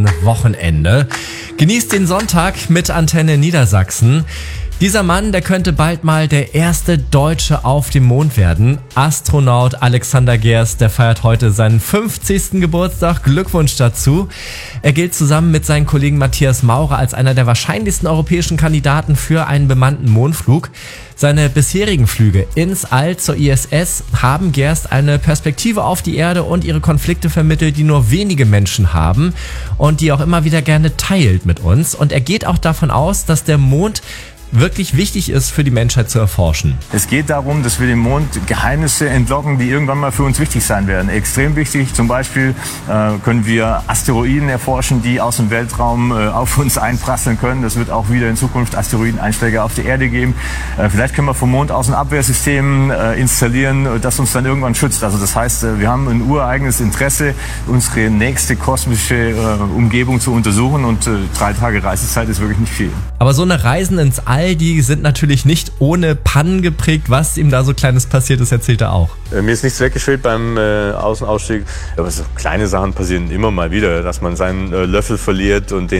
Wochenende. Genießt den Sonntag mit Antenne Niedersachsen. Dieser Mann, der könnte bald mal der erste Deutsche auf dem Mond werden. Astronaut Alexander Gerst, der feiert heute seinen 50. Geburtstag. Glückwunsch dazu. Er gilt zusammen mit seinen Kollegen Matthias Maurer als einer der wahrscheinlichsten europäischen Kandidaten für einen bemannten Mondflug. Seine bisherigen Flüge ins All zur ISS haben Gerst eine Perspektive auf die Erde und ihre Konflikte vermittelt, die nur wenige Menschen haben und die auch immer wieder gerne teilt mit uns. Und er geht auch davon aus, dass der Mond wirklich wichtig ist für die Menschheit zu erforschen. Es geht darum, dass wir dem Mond Geheimnisse entlocken, die irgendwann mal für uns wichtig sein werden. Extrem wichtig. Zum Beispiel können wir Asteroiden erforschen, die aus dem Weltraum auf uns einprasseln können. Das wird auch wieder in Zukunft Asteroideneinschläge auf die Erde geben. Vielleicht können wir vom Mond aus ein Abwehrsystem installieren, das uns dann irgendwann schützt. Also das heißt, wir haben ein ureigenes Interesse, unsere nächste kosmische Umgebung zu untersuchen, und 3 Tage Reisezeit ist wirklich nicht viel. Aber so eine Reisen ins All, die sind natürlich nicht ohne Pannen geprägt. Was ihm da so Kleines passiert ist, erzählt er auch. Mir ist nichts weggeschwelt beim Außenausstieg. Aber so kleine Sachen passieren immer mal wieder, dass man seinen Löffel verliert und den